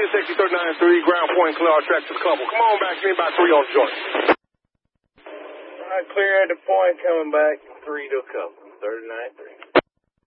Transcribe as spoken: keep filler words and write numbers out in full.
City safety thirty-nine three, ground point clear, our track to the couple. Come on back, need about three on the joint. All right, clear at the point, coming back, three to a couple, thirty-nine three.